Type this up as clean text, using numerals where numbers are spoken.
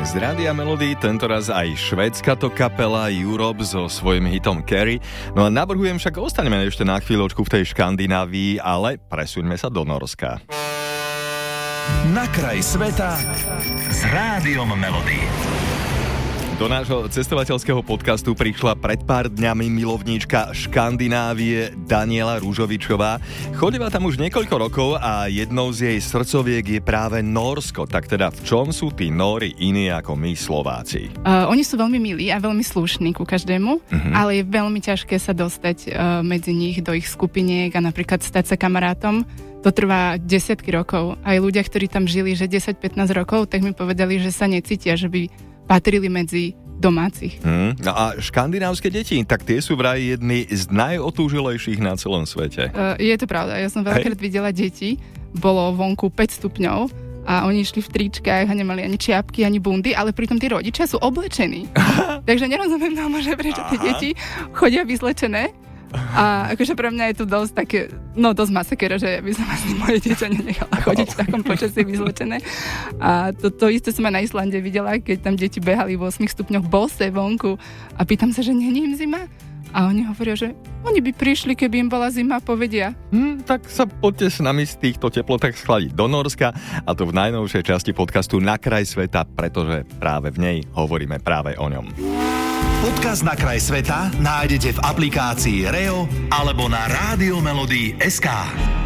Z Rádia Melody, tentoraz aj švédska to kapela Europe so svojím hitom Carry. No a navrhujem, však ostaňme ešte na chvíľočku v tej Škandinávii, ale presuňme sa do Norska. Na kraj sveta s Rádiom Melody. Do nášho cestovateľského podcastu prišla pred pár dňami milovníčka Škandinávie Daniela Ružovičová. Chodíva tam už niekoľko rokov a jednou z jej srdcoviek je práve Nórsko. Tak teda v čom sú tí Nóri iní ako my Slováci? Oni sú veľmi milí a veľmi slušní ku každému, ale je veľmi ťažké sa dostať medzi nich do ich skupiniek a napríklad stať sa kamarátom. To trvá desiatky rokov. Aj ľudia, ktorí tam žili že 10-15 rokov, tak mi povedali, že sa necítia, že by patrili medzi domácich. No a škandinávske deti, tak tie sú vraj jedny z najotúžilejších na celom svete. Je to pravda, ja som veľakrát videla deti, bolo vonku 5 stupňov a oni išli v tričkách a nemali ani čiapky, ani bundy, ale pritom tí rodičia sú oblečení. Takže nerozumiem tomu, že prečo tie deti chodia vyzlečené. A akože pre mňa je to dosť také, dosť masakera, že by som asi moje dieťa nenechala chodiť v takom počasí vyzlečené. A to isté som aj na Islande videla, keď tam deti behali v 8 stupňoch bose vonku a pýtam sa, že nie je im zima? A oni hovoria, že oni by prišli, keby im bola zima, povedia. Tak sa poďte s nami z týchto teplotách schladiť do Nórska, a to v najnovšej časti podcastu Na kraj sveta, pretože práve v nej hovoríme práve o ňom. Podcast Na kraj sveta nájdete v aplikácii REO alebo na RádioMelody.sk.